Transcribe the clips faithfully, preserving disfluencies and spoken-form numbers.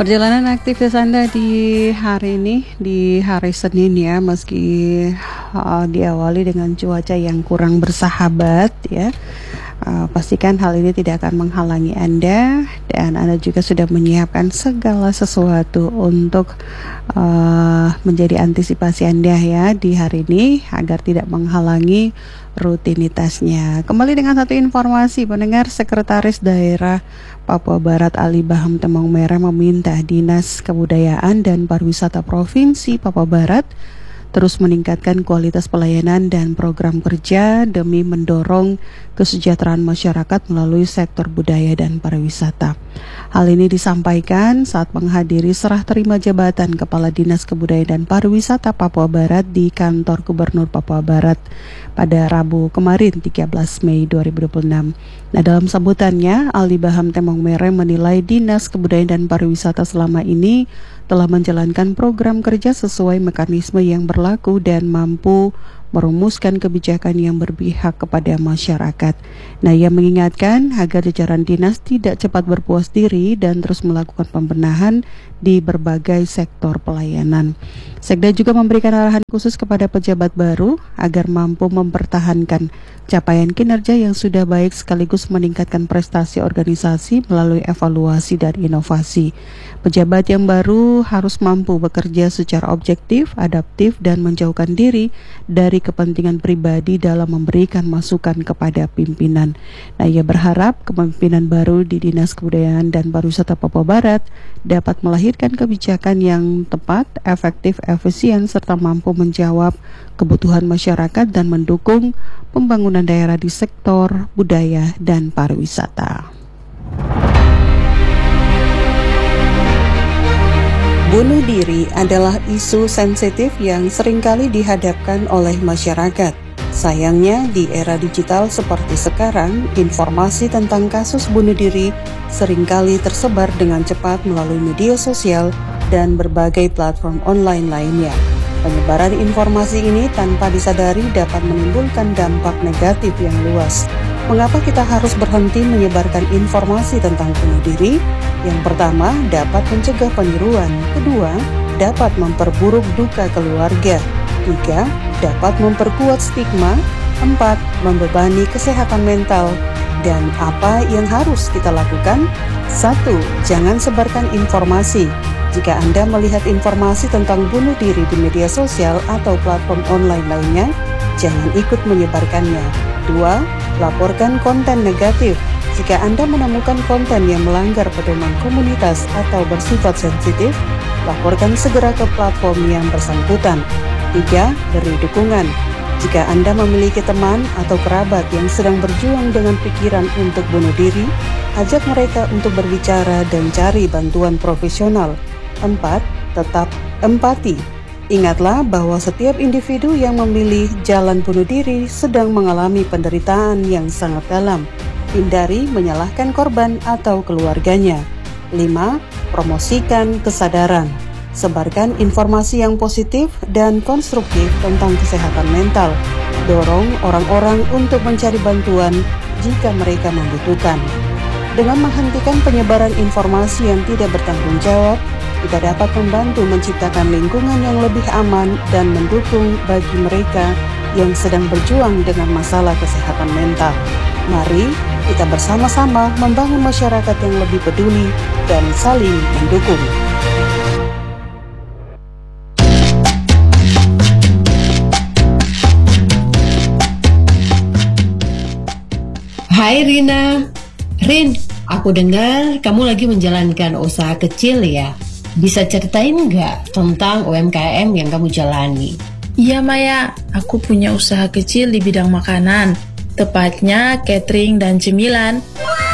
Perjalanan aktivitas Anda di hari ini, di hari Senin ya, meski uh, diawali dengan cuaca yang kurang bersahabat ya, uh, pastikan hal ini tidak akan menghalangi Anda dan Anda juga sudah menyiapkan segala sesuatu untuk uh, menjadi antisipasi Anda ya di hari ini agar tidak menghalangi rutinitasnya. Kembali dengan satu informasi, pendengar, Sekretaris Daerah Papua Barat Ali Baham Temong Merah meminta Dinas Kebudayaan dan Pariwisata Provinsi Papua Barat terus meningkatkan kualitas pelayanan dan program kerja demi mendorong kesejahteraan masyarakat melalui sektor budaya dan pariwisata. Hal ini disampaikan saat menghadiri serah terima jabatan Kepala Dinas Kebudayaan dan Pariwisata Papua Barat di Kantor Gubernur Papua Barat pada Rabu kemarin tiga belas Mei dua ribu dua puluh enam. Nah, dalam sambutannya, Ali Baham Temong Merah menilai Dinas Kebudayaan dan Pariwisata selama ini telah menjalankan program kerja sesuai mekanisme yang berlaku dan mampu merumuskan kebijakan yang berpihak kepada masyarakat. Nah, ia mengingatkan agar jajaran dinas tidak cepat berpuas diri dan terus melakukan pembenahan di berbagai sektor pelayanan. Sekda juga memberikan arahan khusus kepada pejabat baru agar mampu mempertahankan capaian kinerja yang sudah baik sekaligus meningkatkan prestasi organisasi melalui evaluasi dan inovasi. Pejabat yang baru harus mampu bekerja secara objektif, adaptif, dan menjauhkan diri dari kepentingan pribadi dalam memberikan masukan kepada pimpinan. Nah, ia berharap kepemimpinan baru di Dinas Kebudayaan dan Pariwisata Papua Barat dapat melahirkan kebijakan yang tepat, efektif, efisien, serta mampu menjawab kebutuhan masyarakat dan mendukung pembangunan daerah di sektor budaya dan pariwisata. Bunuh diri adalah isu sensitif yang seringkali dihadapkan oleh masyarakat. Sayangnya, di era digital seperti sekarang, informasi tentang kasus bunuh diri seringkali tersebar dengan cepat melalui media sosial dan berbagai platform online lainnya. Penyebaran informasi ini tanpa disadari dapat menimbulkan dampak negatif yang luas. Mengapa kita harus berhenti menyebarkan informasi tentang bunuh diri? Yang pertama, dapat mencegah peniruan. Kedua, dapat memperburuk duka keluarga. Tiga, dapat memperkuat stigma. Empat, membebani kesehatan mental. Dan apa yang harus kita lakukan? Satu, jangan sebarkan informasi. Jika Anda melihat informasi tentang bunuh diri di media sosial atau platform online lainnya, jangan ikut menyebarkannya. Dua, laporkan konten negatif. Jika Anda menemukan konten yang melanggar pedoman komunitas atau bersifat sensitif, laporkan segera ke platform yang bersangkutan. Tiga, beri dukungan. Jika Anda memiliki teman atau kerabat yang sedang berjuang dengan pikiran untuk bunuh diri, ajak mereka untuk berbicara dan cari bantuan profesional. Empat, tetap empati. Ingatlah bahwa setiap individu yang memilih jalan bunuh diri sedang mengalami penderitaan yang sangat dalam. Hindari menyalahkan korban atau keluarganya. Lima, promosikan kesadaran. Sebarkan informasi yang positif dan konstruktif tentang kesehatan mental. Dorong orang-orang untuk mencari bantuan jika mereka membutuhkan. Dengan menghentikan penyebaran informasi yang tidak bertanggung jawab, kita dapat membantu menciptakan lingkungan yang lebih aman dan mendukung bagi mereka yang sedang berjuang dengan masalah kesehatan mental. Mari kita bersama-sama membangun masyarakat yang lebih peduli dan saling mendukung. Hai Rina. Rin, aku dengar kamu lagi menjalankan usaha kecil ya. Bisa ceritain nggak tentang U M K M yang kamu jalani? Iya Maya, aku punya usaha kecil di bidang makanan, tepatnya catering dan cemilan.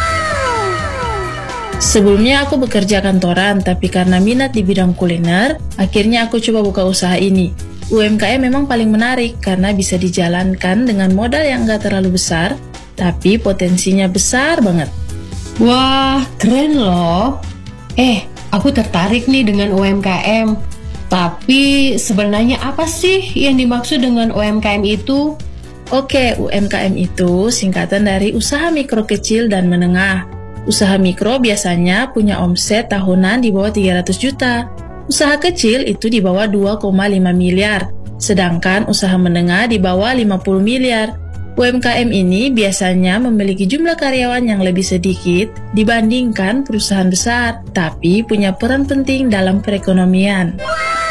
Sebelumnya aku bekerja kantoran, tapi karena minat di bidang kuliner, akhirnya aku coba buka usaha ini. U M K M memang paling menarik karena bisa dijalankan dengan modal yang nggak terlalu besar, tapi potensinya besar banget. Wah, keren loh. Eh, aku tertarik nih dengan U M K M. Tapi sebenarnya apa sih yang dimaksud dengan U M K M itu? Oke, U M K M itu singkatan dari usaha mikro kecil dan menengah. Usaha mikro biasanya punya omset tahunan di bawah tiga ratus juta. Usaha kecil itu di bawah dua koma lima miliar, sedangkan usaha menengah di bawah lima puluh miliar. U M K M ini biasanya memiliki jumlah karyawan yang lebih sedikit dibandingkan perusahaan besar, tapi punya peran penting dalam perekonomian.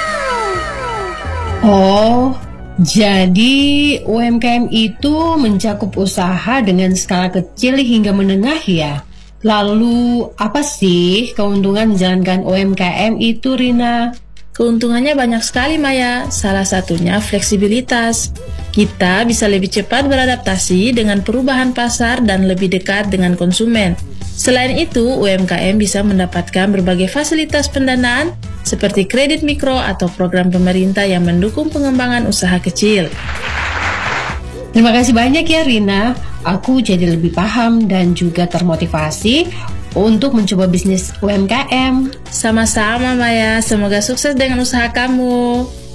Oh, jadi U M K M itu mencakup usaha dengan skala kecil hingga menengah ya? Lalu apa sih keuntungan menjalankan U M K M itu, Rina? Keuntungannya banyak sekali, Maya. Salah satunya fleksibilitas. Kita bisa lebih cepat beradaptasi dengan perubahan pasar dan lebih dekat dengan konsumen. Selain itu, U M K M bisa mendapatkan berbagai fasilitas pendanaan seperti kredit mikro atau program pemerintah yang mendukung pengembangan usaha kecil. Terima kasih banyak ya, Rina. Aku jadi lebih paham dan juga termotivasi untuk mencoba bisnis U M K M. Sama-sama, Maya. Semoga sukses dengan usaha kamu.